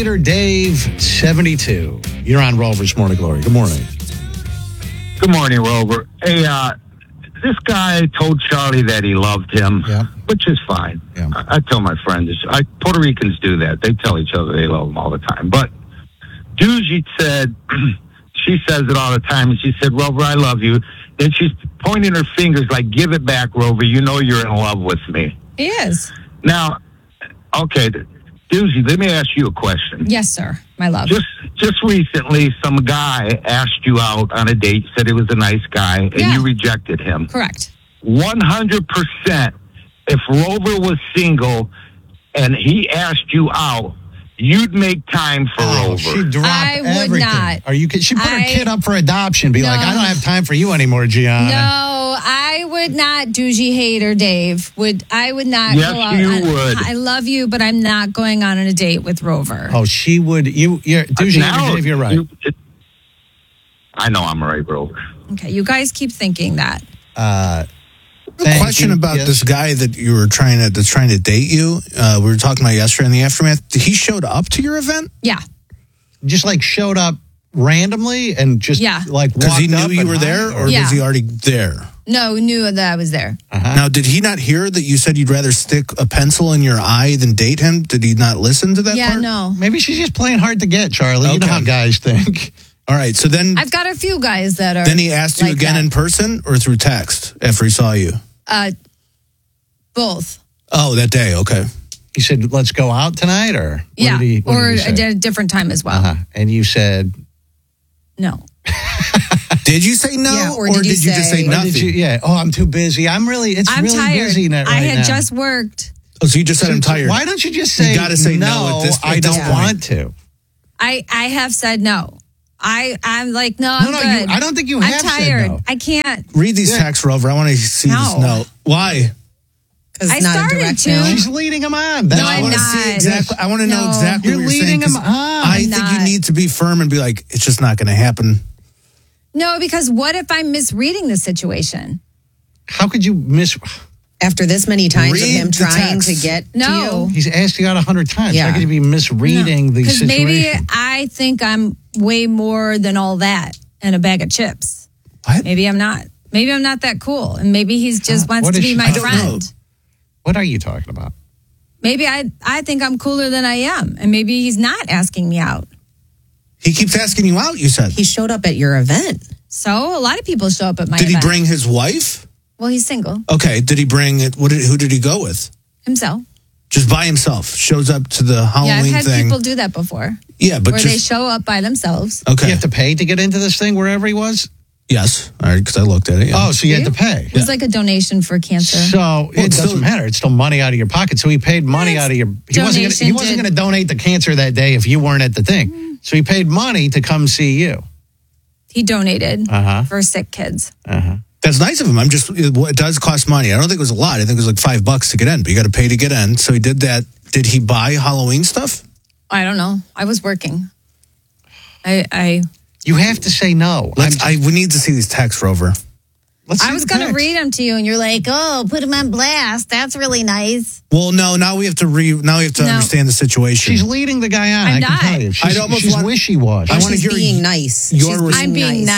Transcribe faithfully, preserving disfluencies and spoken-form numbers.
Hater Dave, seventy-two. You're on Rover's Morning Glory. Good morning. Good morning, Rover. Hey, uh, this guy told Charlie that he loved him, Yeah. which is fine. Yeah. I, I tell my friends, I, Puerto Ricans do that. They tell each other they love them all the time. But Doogie said, she says it all the time, and she said, Rover, I love you. Then she's pointing her fingers like, give it back, Rover. You know you're in love with me. He is. Now, okay, Doogie, let me ask you a question. Yes, sir. My love. Just just recently, some guy asked you out on a date, said he was a nice guy, and Yeah. you rejected him. Correct. one hundred percent, if Rover was single and he asked you out, you'd make time for Oh, Rover. she'd drop I would everything. not. Are you kidding? She put I- her kid up for adoption. Be like, No. I don't have time for you anymore, Gianna. No, I would not. Doogie hater Dave would. I would not Yes, go out. you on, would. I love you, but I'm not going on a date with Rover. Oh, she would. You, you're, Doogie Now, Hater Dave, you're right. you- it- I know I'm right, Rover. Okay, you guys keep thinking that. Uh, A thank question you. about Yes. this guy that you were trying to that's trying to date you. Uh, we were talking about yesterday in the aftermath. He showed up to your event Yeah. Just like showed up randomly and just Yeah. like because he walked knew up you and were hi, there, or Yeah. was he already there? No, knew that I was there. Uh-huh. Now, did he not hear that you said you'd rather stick a pencil in your eye than date him? Did he not listen to that Yeah, part? no. Maybe she's just playing hard to get, Charlie. You know Okay. how guys think. All right. So then, I've got a few guys that are. then he asked you like again that. in person or through text after he saw you. Uh, both. Oh, that day. Okay. He said, "Let's go out tonight," or what Yeah, did he, what or did he say? at a different time as well. Uh-huh. And you said, No. Did you say no, Yeah, or, or did you did you just say- say Or nothing? did you, yeah. Oh, I'm too busy. I'm really. It's I'm really tired. busy right I had now. just worked. Oh, so you just said I'm tired. Why don't you just say? You gotta say no no. at this- I at this don't point. want to. I I have said no. I I'm like no. I'm no, good. you, I don't think you I'm have tired. said no. I can't. Read these Yeah. texts, Rover. I want to see this No. note. Why? Because I it's not a started direct to. mail. She's leading him on. That's No, I I'm want to not. see exactly. I want to know No. exactly You're what you're leading saying. 'cause him on. I I'm think you not. need to be firm and be like, it's just not going to happen. No, because what if I'm misreading the situation? How could you miss? After this many times of Read him the trying text. to get No. to you. He's asked you out a hundred times. Yeah. How could you be misreading the Because situation? maybe I think I'm way more than all that and a bag of chips. What? Maybe I'm not. Maybe I'm not that cool, and maybe he's just Huh? wants What to is be she- my I don't friend. know. What are you talking about? Maybe I I think I'm cooler than I am, and maybe he's not asking me out. He keeps asking you out, you said. He showed up at your event. So a lot of people show up at my Did he event. bring his wife? Well, he's single Okay. Did he bring it? What did, who did he go with? himself. Just by himself. Shows up to the Yeah, I've Halloween had thing. people do that before, yeah, but where they just. show up by themselves. Do Okay. you have to pay to get into this thing wherever he was? Yes. All right. Because I looked at it. Yeah. Oh, so you had to pay. It was like a donation for cancer. So it it's doesn't still- matter. It's still money out of your pocket. So he paid money Yes. out of your. He wasn't. Gonna, he Donation wasn't did- going to donate the cancer that day if you weren't at the thing. So he paid money to come see you. He donated Uh-huh. for sick kids. Uh-huh. That's nice of him. I'm just, it, it does cost money. I don't think it was a lot. I think it was like five bucks to get in, but you got to pay to get in. So he did that. Did he buy Halloween stuff? I don't know. I was working. I I You have to say no. Let's, I'm- I, we need to see these texts, Rover. let's see I was the going to text. read them to you, and you're like, "Oh, put them on blast. That's really nice." Well, no, now we have to re, now we have to No. understand the situation. She's leading the guy on. I'm I can not. tell you. She's, I'd almost she's want- wishy-washy. I wanna She's hear being y- nice. your She's res- I'm being nice.